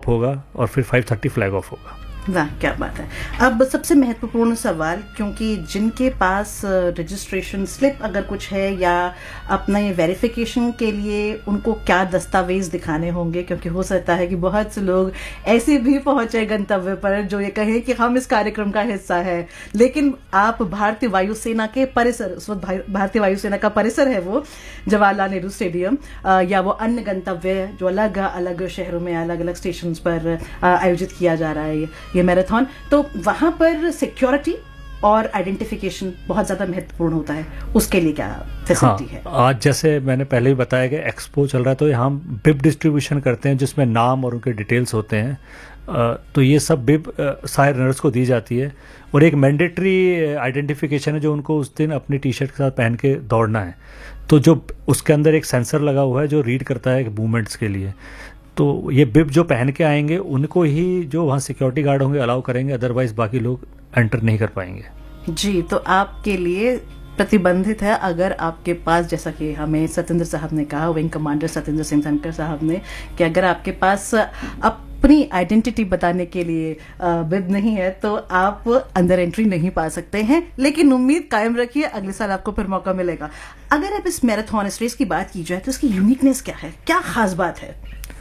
Up होगा और फिर 5:30 फ्लैग ऑफ होगा। वाह, क्या बात है। अब सबसे महत्वपूर्ण सवाल, क्योंकि जिनके पास रजिस्ट्रेशन स्लिप अगर कुछ है या अपना ये वेरिफिकेशन के लिए उनको क्या दस्तावेज दिखाने होंगे, क्योंकि हो सकता है कि बहुत से लोग ऐसे भी पहुंचे गंतव्य पर जो ये कहें कि हम इस कार्यक्रम का हिस्सा है, लेकिन आप भारतीय वायुसेना के परिसर, उस वक्त भारतीय वायुसेना का परिसर है वो जवाहरलाल नेहरू स्टेडियम, या वो अन्य गंतव्य जो अलग अलग शहरों में अलग अलग स्टेशन पर आयोजित किया जा रहा है ये मैराथन, तो वहां पर सिक्योरिटी और आइडेंटिफिकेशन बहुत ज्यादा महत्वपूर्ण होता है, उसके लिए क्या फैसिलिटी है? आज जैसे मैंने पहले ही बताया कि एक्सपो चल रहा है, तो हम बिब डिस्ट्रीब्यूशन करते हैं जिसमें नाम और उनके डिटेल्स होते हैं। तो ये सब बिब सारे रनर्स को दी जाती है और एक मैंडेटरी आइडेंटिफिकेशन है जो उनको उस दिन अपनी टी शर्ट के साथ पहन के दौड़ना है। तो जो उसके अंदर एक सेंसर लगा हुआ है जो रीड करता है मूवमेंट्स के लिए, तो ये बिब जो पहन के आएंगे उनको ही जो वहाँ सिक्योरिटी गार्ड होंगे अलाउ करेंगे, अदरवाइज बाकी लोग एंटर नहीं कर पाएंगे। जी, तो आपके लिए प्रतिबंधित है अगर आपके पास, जैसा कि हमें सतेंद्र साहब ने कहा, विंग कमांडर सतेंद्र सिंह धनखड़ साहब ने, कि अगर आपके पास अपनी आइडेंटिटी बताने के लिए बिब नहीं है तो आप अंदर एंट्री नहीं पा सकते हैं। लेकिन उम्मीद कायम रखिए, अगले साल आपको फिर मौका मिलेगा। अगर अब इस मैराथन, इस रेस की बात की जाए तो इसकी यूनिकनेस क्या है, क्या खास बात है?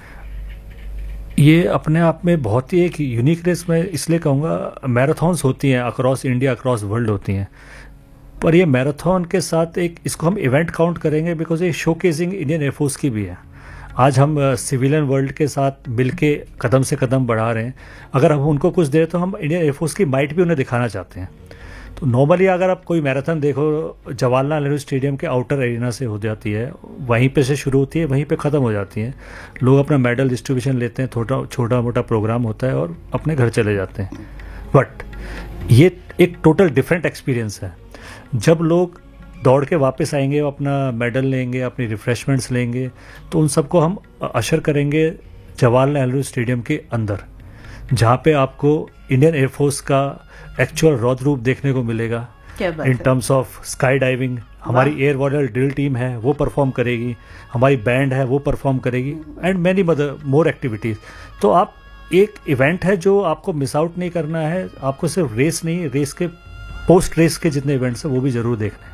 ये अपने आप में बहुत ही एक यूनिक रेस मैं इसलिए कहूँगा, मैराथन्स होती हैं अक्रॉस इंडिया, अक्रॉस वर्ल्ड होती हैं, पर ये मैराथन के साथ एक इसको हम इवेंट काउंट करेंगे बिकॉज ये शोकेसिंग इंडियन एयरफोर्स की भी है। आज हम सिविलियन वर्ल्ड के साथ मिलके कदम से कदम बढ़ा रहे हैं। अगर हम उनको कुछ दें तो हम इंडियन एयरफोर्स की माइट भी उन्हें दिखाना चाहते हैं। तो नॉर्मली अगर आप कोई मैराथन देखो, जवाहरलाल नेहरू स्टेडियम के आउटर एरिना से हो जाती है, वहीं पे से शुरू होती है, वहीं पे ख़त्म हो जाती है। लोग अपना मेडल डिस्ट्रीब्यूशन लेते हैं, छोटा मोटा प्रोग्राम होता है और अपने घर चले जाते हैं। बट ये एक टोटल डिफरेंट एक्सपीरियंस है। जब लोग दौड़ के वापस आएंगे, अपना मेडल लेंगे, अपनी रिफ्रेशमेंट्स लेंगे, तो उन सबको हम अशर करेंगे जवाहरलाल नेहरू स्टेडियम के अंदर, जहाँ पे आपको इंडियन एयरफोर्स का एक्चुअल रौद्र रूप देखने को मिलेगा। In terms of sky diving, हमारी एयर वॉरियर ड्रिल टीम है वो परफॉर्म करेगी, हमारी बैंड है वो परफॉर्म करेगी, एंड मैनी मोर एक्टिविटीज। तो आप एक इवेंट है जो आपको मिस आउट नहीं करना है। आपको सिर्फ रेस नहीं, रेस के पोस्ट रेस के जितने इवेंट्स हैं वो भी जरूर देखना है।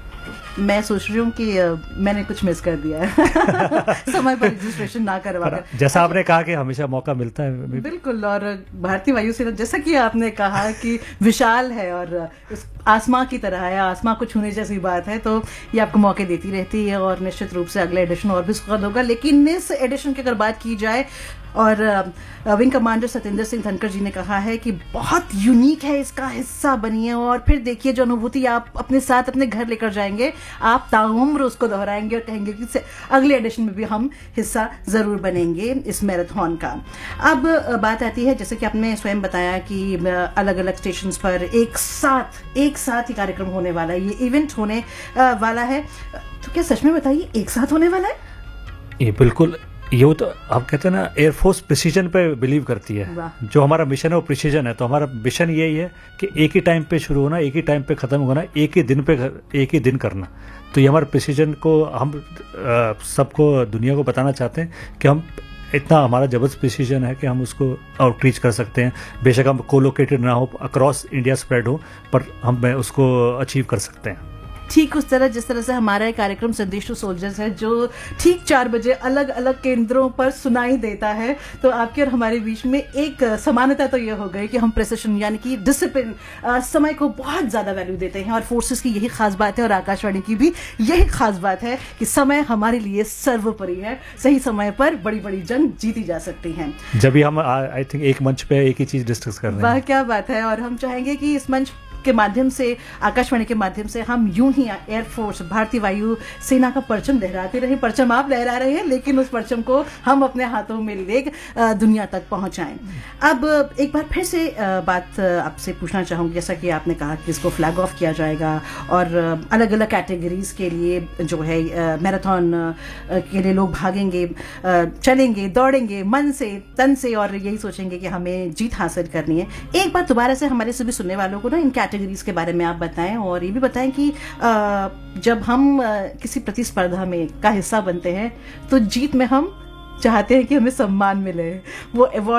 मैं सोच रही हूँ कि मैंने कुछ मिस कर दिया है समय पर रजिस्ट्रेशन ना करवाकर। जैसा आपने कहा कि हमेशा मौका मिलता है। बिल्कुल, और भारतीय वायुसेना जैसा कि आपने कहा कि विशाल है और आसमां की तरह है, आसमां को छूने जैसी बात है, तो ये आपको मौके देती रहती है और निश्चित रूप से अगला एडिशन और भी सुखद होगा। लेकिन इस एडिशन की अगर बात की जाए, और विंग कमांडर सतेंद्र सिंह धनखड़ जी ने कहा है कि बहुत यूनिक है, इसका हिस्सा बनिए और फिर देखिए जो अनुभूति आप अपने साथ अपने घर लेकर जाएंगे, आप ताउम्र उसको दोहराएंगे और कहेंगे कि अगले एडिशन में भी हम हिस्सा जरूर बनेंगे इस मैराथन का। अब बात आती है, जैसे कि आपने स्वयं बताया कि अलग अलग स्टेशंस पर एक साथ ही कार्यक्रम होने वाला है, ये इवेंट होने वाला है, तो क्या सच में बताइए एक साथ होने वाला है? ये बिल्कुल, ये तो आप कहते हैं ना, एयरफोर्स प्रिसीजन पे बिलीव करती है। जो हमारा मिशन है वो प्रिसीजन है। तो हमारा मिशन यही है कि एक ही टाइम पे शुरू होना, एक ही टाइम पे खत्म होना, एक ही दिन करना। तो ये हमारे प्रिसीजन को हम सबको, दुनिया को बताना चाहते हैं कि हम इतना, हमारा जबरदस्त प्रिसीजन है कि हम उसको आउटरीच कर सकते हैं। बेशक हम कोलोकेटेड ना हो, अक्रॉस इंडिया स्प्रेड हो, पर हम उसको अचीव कर सकते हैं। ठीक उस तरह जिस तरह से हमारा एक कार्यक्रम संदेश टू सोल्जर्स है जो ठीक 4 बजे अलग अलग केंद्रों पर सुनाई देता है, तो आपके और हमारे बीच में एक समानता तो ये हो गई कि हम प्रिसिशन यानी कि डिसिप्लिन, समय को बहुत ज्यादा वैल्यू देते हैं, और फोर्सेस की यही खास बात है और आकाशवाणी की भी यही खास बात है कि समय हमारे लिए सर्वोपरि है। सही समय पर बड़ी बड़ी जंग जीती जा सकती है। जब भी हम आई थिंक एक मंच पे एक ही चीज डिस्कस कर रहे हैं। वाह, क्या बात है। और हम चाहेंगे कि इस मंच के माध्यम से, आकाशवाणी के माध्यम से, हम यूं ही एयरफोर्स, भारतीय वायु सेना का परचम लहराते रहे। परचम आप लहरा रहे हैं, लेकिन उस परचम को हम अपने हाथों में ले दुनिया तक पहुंचाएं। अब एक बार फिर से बात आपसे पूछना चाहूंगी, जैसा कि आपने कहा कि इसको फ्लैग ऑफ किया जाएगा और अलग अलग कैटेगरीज के लिए जो है मैराथन के लिए लोग भागेंगे, चलेंगे, दौड़ेंगे मन से तन से, और यही सोचेंगे कि हमें जीत हासिल करनी है। एक बार दोबारा से हमारे सभी सुनने वालों को ना इन कैटेगरीज के बारे में आप बताएं, और ये भी बताएं कि जब हम किसी प्रतिस्पर्धा में का हिस्सा बनते हैं तो जीत में हम चाहते हैं कि हमें सम्मान मिले, वो अवार्ड